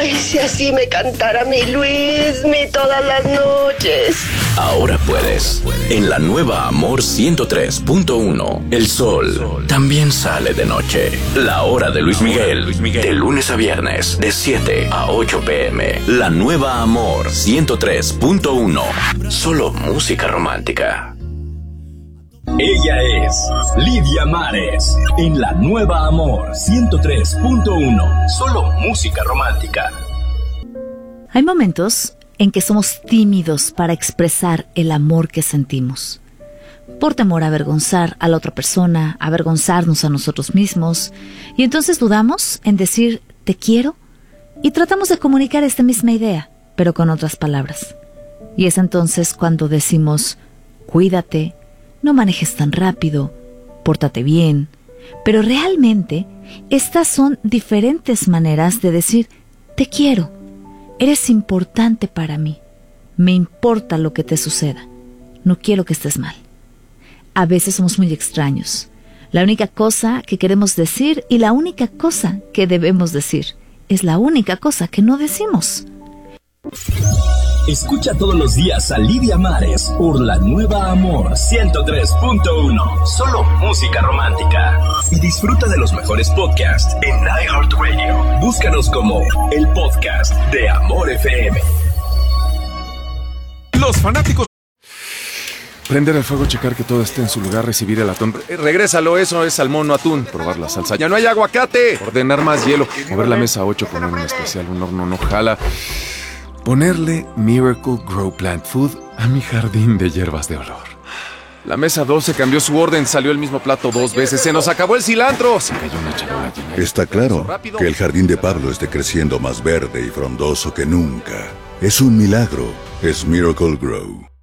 Ay, si así me cantara mi Luismi todas las noches. Ahora puedes. En la nueva Amor 103.1, el sol también sale de noche. La hora de Luis Miguel, de lunes a viernes, de 7 a 8 p.m. La nueva Amor 103.1, solo música romántica. Ella es Lidia Mares, en la nueva Amor 103.1, solo música romántica. Hay momentos en que somos tímidos para expresar el amor que sentimos. Por temor a avergonzar a la otra persona, a avergonzarnos a nosotros mismos, y entonces dudamos en decir te quiero y tratamos de comunicar esta misma idea, pero con otras palabras. Y es entonces cuando decimos cuídate, no manejes tan rápido, pórtate bien, pero realmente estas son diferentes maneras de decir te quiero. Eres importante para mí. Me importa lo que te suceda. No quiero que estés mal. A veces somos muy extraños. La única cosa que queremos decir y la única cosa que debemos decir es la única cosa que no decimos. Escucha todos los días a Lidia Mares por la nueva Amor 103.1, solo música romántica. Y disfruta de los mejores podcasts en iHeartRadio. Búscanos como el podcast de Amor FM. Los fanáticos. Prender el fuego, checar que todo esté en su lugar, recibir el atún. Regrésalo, eso es salmón, no atún. Probar la salsa. ¡Ya no hay aguacate! Ordenar más hielo. Mover la mesa 8, poner un especial, un horno no jala. Ponerle Miracle Grow Plant Food a mi jardín de hierbas de olor. La mesa 12 cambió su orden, salió el mismo plato 2 veces. ¡Se nos acabó el cilantro! Se cayó una charola llena. Está claro que el jardín de Pablo esté creciendo más verde y frondoso que nunca. Es un milagro. Es Miracle Grow.